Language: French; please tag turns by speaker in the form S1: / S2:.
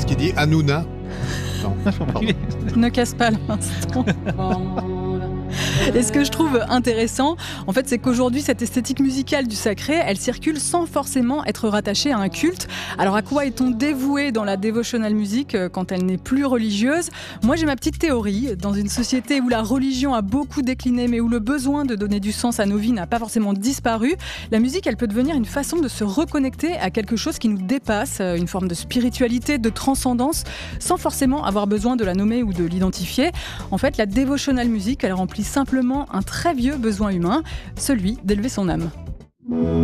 S1: Ce qui dit Hanouna. Non, pardon.
S2: Ne casse pas l'instant. Et ce que je trouve intéressant, en fait, c'est qu'aujourd'hui, cette esthétique musicale du sacré, elle circule sans forcément être rattachée à un culte. Alors, à quoi est-on dévoué dans la devotional music quand elle n'est plus religieuse ? Moi, j'ai ma petite théorie. Dans une société où la religion a beaucoup décliné, mais où le besoin de donner du sens à nos vies n'a pas forcément disparu, la musique, elle peut devenir une façon de se reconnecter à quelque chose qui nous dépasse, une forme de spiritualité, de transcendance, sans forcément avoir besoin de la nommer ou de l'identifier. En fait, la devotional music, elle remplit simplement un très vieux besoin humain, celui d'élever son âme.